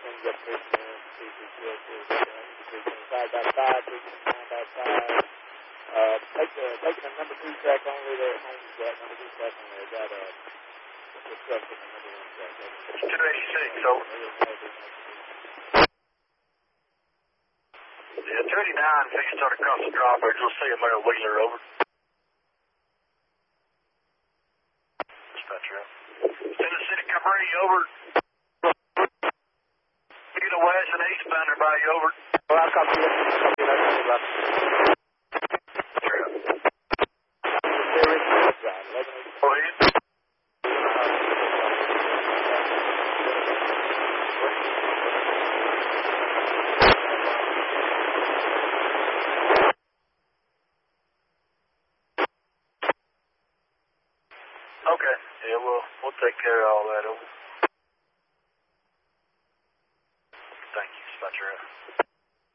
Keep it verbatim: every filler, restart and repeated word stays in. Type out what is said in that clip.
things up pushing in, see if we feel good. five by five, nine by five. Uh, take the, taking the number two track only there, home track, number two track only. I got a, a truck in the number one track. It's two eighty-six, over. Yeah, two eighty-nine, if you start across the drawbridge, we'll see a Mary Wheeler, over. Dispatcher. Tennessee City, Camry, over. Get a west and eastbound by you, over. Well, I'll copy it. I'll copy that. Sure. Please. Okay, yeah, we'll, we'll take care of all that, over. Thank you, Dispatcher.